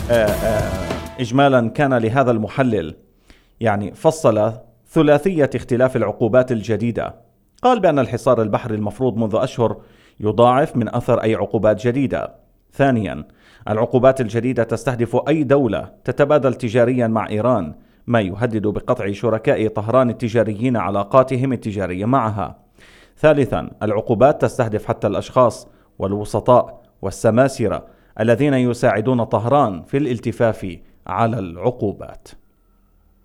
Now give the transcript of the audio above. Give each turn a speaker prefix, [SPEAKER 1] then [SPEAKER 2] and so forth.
[SPEAKER 1] إجمالا كان لهذا المحلل فصل ثلاثية اختلاف العقوبات الجديدة. قال بأن الحصار البحري المفروض منذ أشهر يضاعف من أثر أي عقوبات جديدة. ثانيا، العقوبات الجديدة تستهدف أي دولة تتبادل تجاريا مع إيران، ما يهدد بقطع شركاء طهران التجاريين علاقاتهم التجارية معها. ثالثا، العقوبات تستهدف حتى الأشخاص والوسطاء والسماسرة الذين يساعدون طهران في الالتفاف على العقوبات.